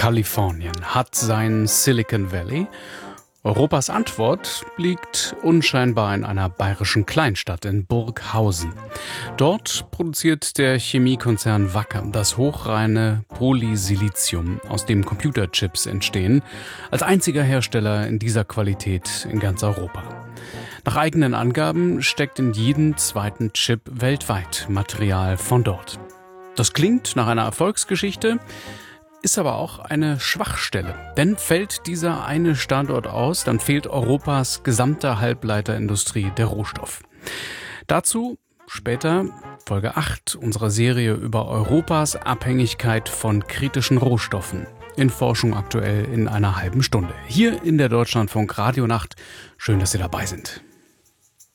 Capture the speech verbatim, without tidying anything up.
Kalifornien hat sein Silicon Valley. Europas Antwort liegt unscheinbar in einer bayerischen Kleinstadt in Burghausen. Dort produziert der Chemiekonzern Wacker das hochreine Polysilizium, aus dem Computerchips entstehen, als einziger Hersteller in dieser Qualität in ganz Europa. Nach eigenen Angaben steckt in jedem zweiten Chip weltweit Material von dort. Das klingt nach einer Erfolgsgeschichte, ist aber auch eine Schwachstelle. Denn fällt dieser eine Standort aus, dann fehlt Europas gesamte Halbleiterindustrie der Rohstoff. Dazu später Folge acht unserer Serie über Europas Abhängigkeit von kritischen Rohstoffen. In Forschung aktuell in einer halben Stunde. Hier in der Deutschlandfunk Radionacht. Schön, dass Sie dabei sind.